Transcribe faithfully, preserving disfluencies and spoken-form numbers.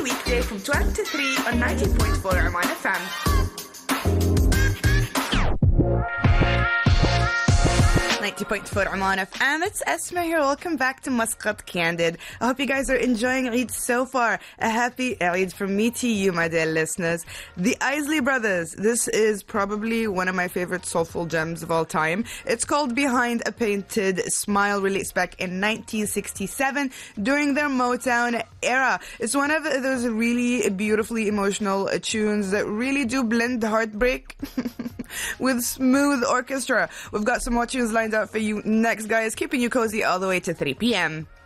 weekday from twelve to three on ninety point four Oman F M. ninety point four Oman F M. It's Esma here. Welcome back to Muscat Candid. I hope you guys are enjoying Eid so far. A happy Eid from me to you, my dear listeners. The Isley Brothers. This is probably one of my favorite soulful gems of all time. It's called Behind a Painted Smile, released back in nineteen sixty-seven during their Motown era. It's one of those really beautifully emotional tunes that really do blend heartbreak with smooth orchestra. We've got some more tunes lined up for you next, guys, keeping you cozy all the way to three p.m.